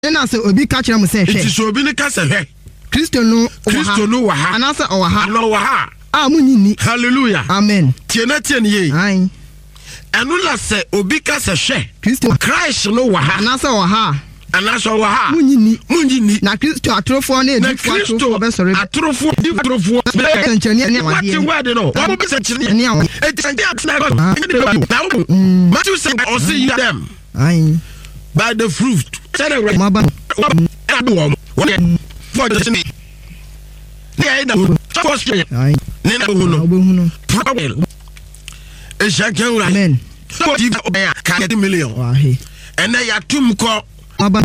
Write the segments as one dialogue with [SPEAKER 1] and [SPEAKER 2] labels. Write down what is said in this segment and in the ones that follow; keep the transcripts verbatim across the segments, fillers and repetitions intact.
[SPEAKER 1] na say obi ka kire mo say hwe
[SPEAKER 2] it is obi ne ka say hwe
[SPEAKER 1] Kristo no
[SPEAKER 2] Kristo no wa ha
[SPEAKER 1] anasa o wa ha
[SPEAKER 2] no wa ha
[SPEAKER 1] ah munyini
[SPEAKER 2] hallelujah
[SPEAKER 1] amen
[SPEAKER 2] tie na tie ne ye
[SPEAKER 1] ai
[SPEAKER 2] enu la say obi ka say hwe
[SPEAKER 1] Kristo
[SPEAKER 2] Christ no wa ha
[SPEAKER 1] anasa o ha
[SPEAKER 2] anasa wa ha
[SPEAKER 1] munyini
[SPEAKER 2] munyini
[SPEAKER 1] na Kristo atrofo na edifo atrofo be sori
[SPEAKER 2] atrofo di atrofo
[SPEAKER 1] enchani ne
[SPEAKER 2] what
[SPEAKER 1] wade
[SPEAKER 2] you word no o be say chini
[SPEAKER 1] ne awon
[SPEAKER 2] it is God now Matthew said or see them
[SPEAKER 1] ai
[SPEAKER 2] by the fruit said it
[SPEAKER 1] maba
[SPEAKER 2] for the city yeah no first
[SPEAKER 1] ai
[SPEAKER 2] ne na hu no
[SPEAKER 1] obehu
[SPEAKER 2] problem e shaken ra
[SPEAKER 1] amen
[SPEAKER 2] so give ka get million
[SPEAKER 1] wa he
[SPEAKER 2] and ya tum ko
[SPEAKER 1] maba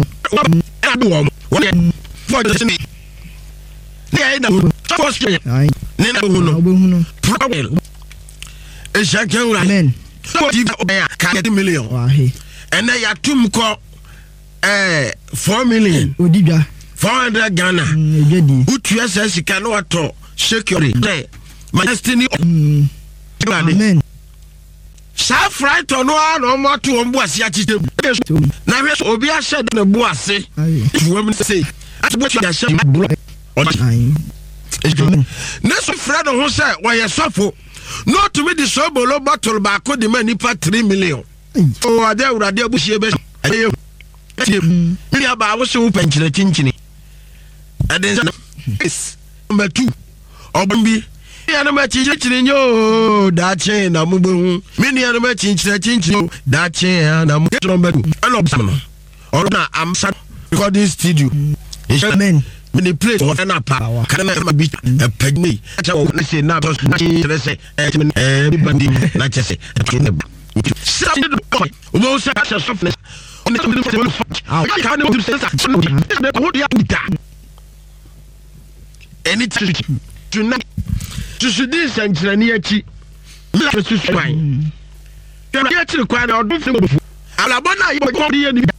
[SPEAKER 2] for the city yeah no first
[SPEAKER 1] ai
[SPEAKER 2] ne na hu no
[SPEAKER 1] obehu
[SPEAKER 2] problem e shaken ra
[SPEAKER 1] amen
[SPEAKER 2] so give ka get million
[SPEAKER 1] wa he
[SPEAKER 2] and ya tum ko eh four million
[SPEAKER 1] odibia
[SPEAKER 2] four hundred Ghana
[SPEAKER 1] ejedi
[SPEAKER 2] utu ese sika no ato security my destiny
[SPEAKER 1] amen
[SPEAKER 2] sa fright no no mo to on buase achitem na hwe obi a shed na buase wem say atbo ya shed
[SPEAKER 1] ai
[SPEAKER 2] na so fra no ho say we ye sofo no to me the sobolo bottle ba ko de mani pa three million o ade urade abusie be aye ni aba wo so penchire chinchini ade is number two obambi ya na ma chinchire nyo da chen na mu behu me ni na ma chinchire chinchini da chen na mu number two alo bsam or na am recording studio
[SPEAKER 1] amen
[SPEAKER 2] mini place or na pa kana ma bi e pagni acha wo na say na na chinchire say eh bi bandi na chese o mo sa sa softness on the I can't do this. Any tonight to see this and Traniachi. Let us swine. Can I get to the crowd or do Alabama? You